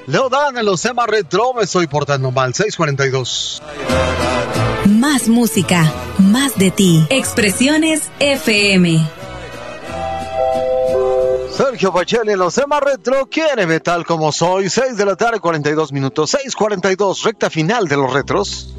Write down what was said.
Leo Dan en los temas retro, me estoy portando mal, 6:42. Más música, más de ti. Expresiones FM. Sergio Pacelli en los temas retro, quiere metal como soy, 6 de la tarde, 42 minutos, 6:42, recta final de los retros.